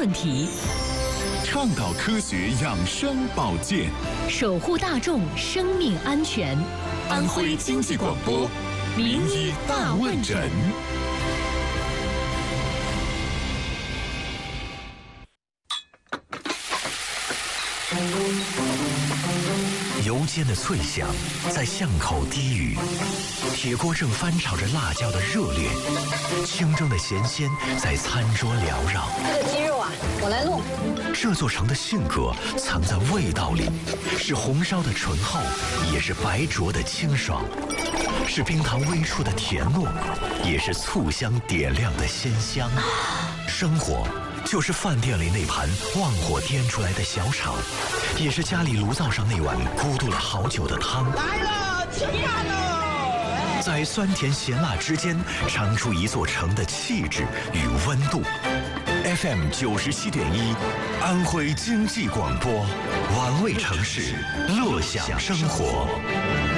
问题， 倡导科学养生保健， 守护大众生命安全。 安徽经济广播名医大问诊。 油煎的脆响在巷口低语，铁锅正翻炒着辣椒的热烈，清蒸的咸鲜在餐桌缭绕。 这个鸡肉啊，我来弄。 这座城的性格藏在味道里，是红烧的醇厚，也是白灼的清爽，是冰糖微触的甜糯，也是醋香点亮的鲜香。生活就是饭店里那盘旺火颠出来的小炒，也是家里炉灶上那碗咕嘟了好久的汤。 来了，吃饭喽！ 在酸甜咸辣之间，尝出一座城的气质与温度。FM 97.1，安徽经济广播，玩味城市，乐享生活。